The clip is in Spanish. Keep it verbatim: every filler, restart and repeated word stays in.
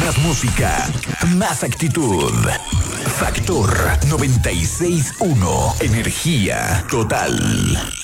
Más música, más actitud. Factor noventa y seis punto uno. Energía total.